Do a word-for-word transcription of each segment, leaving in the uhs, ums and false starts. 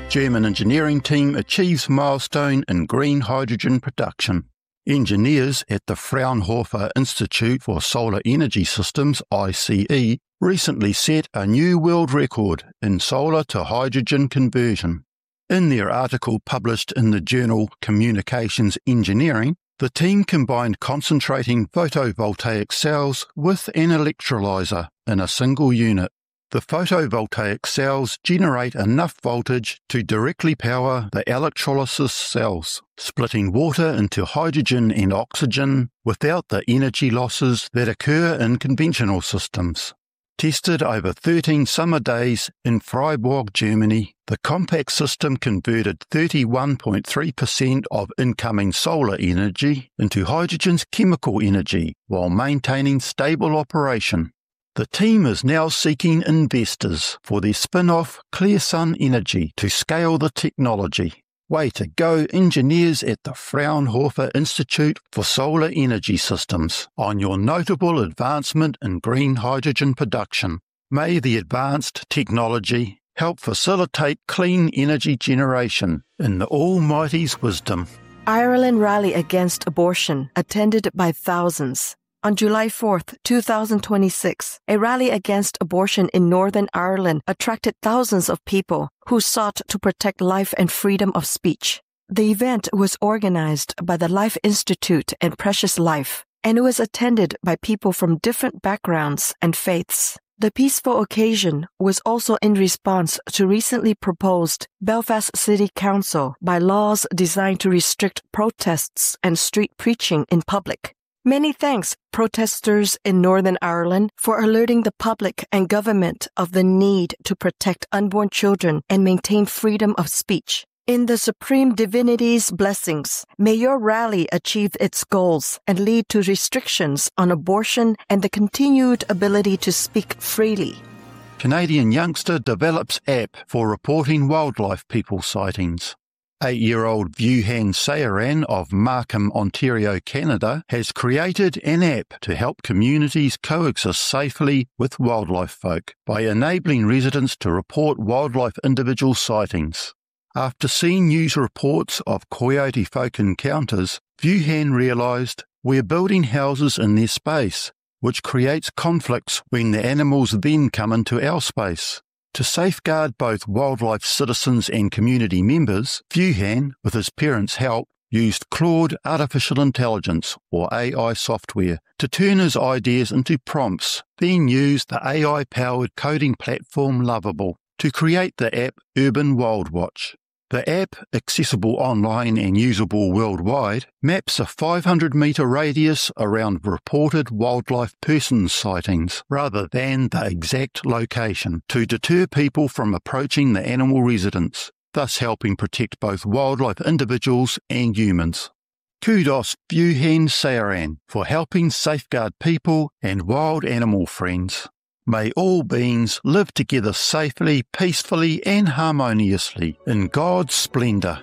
German engineering team achieves milestone in green hydrogen production. Engineers at the Fraunhofer Institute for Solar Energy Systems, I C E, recently set a new world record in solar to hydrogen conversion. In their article published in the journal Communications Engineering, the team combined concentrating photovoltaic cells with an electrolyzer in a single unit. The photovoltaic cells generate enough voltage to directly power the electrolysis cells, splitting water into hydrogen and oxygen without the energy losses that occur in conventional systems. Tested over thirteen summer days in Freiburg, Germany, the compact system converted thirty-one point three percent of incoming solar energy into hydrogen's chemical energy while maintaining stable operation. The team is now seeking investors for their spin-off ClearSun Energy to scale the technology. Way to go, engineers at the Fraunhofer Institute for Solar Energy Systems, on your notable advancement in green hydrogen production. May the advanced technology help facilitate clean energy generation in the Almighty's wisdom. Ireland rally against abortion, attended by thousands. On July fourth, twenty twenty-six, a rally against abortion in Northern Ireland attracted thousands of people who sought to protect life and freedom of speech. The event was organized by the Life Institute and Precious Life, and it was attended by people from different backgrounds and faiths. The peaceful occasion was also in response to recently proposed Belfast City Council bylaws designed to restrict protests and street preaching in public. Many thanks, protesters in Northern Ireland, for alerting the public and government of the need to protect unborn children and maintain freedom of speech. In the Supreme Divinity's blessings, may your rally achieve its goals and lead to restrictions on abortion and the continued ability to speak freely. Canadian youngster develops app for reporting wildlife people sightings. Eight-year-old Vuhan Sayaran of Markham, Ontario, Canada, has created an app to help communities coexist safely with wildlife folk by enabling residents to report wildlife individual sightings. After seeing news reports of coyote folk encounters, Vuhan realised we're building houses in their space, which creates conflicts when the animals then come into our space. To safeguard both wildlife citizens and community members, Vuhan, with his parents' help, used Claude Artificial Intelligence, or A I software, to turn his ideas into prompts, then used the A I-powered coding platform Lovable to create the app Urban Wildwatch. The app, accessible online and usable worldwide, maps a five hundred metre radius around reported wildlife person sightings rather than the exact location to deter people from approaching the animal residence, thus helping protect both wildlife individuals and humans. Kudos Vuhan Sayaran for helping safeguard people and wild animal friends. May all beings live together safely, peacefully and harmoniously in God's splendour.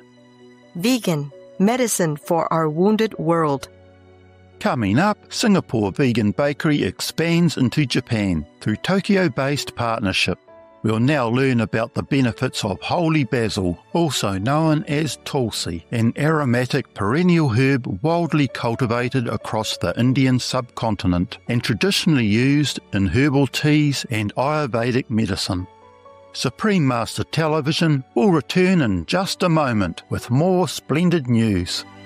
Vegan, medicine for our wounded world. Coming up, Singapore Vegan Bakery expands into Japan through Tokyo-based partnership. We'll now learn about the benefits of holy basil, also known as tulsi, an aromatic perennial herb widely cultivated across the Indian subcontinent and traditionally used in herbal teas and Ayurvedic medicine. Supreme Master Television will return in just a moment with more splendid news.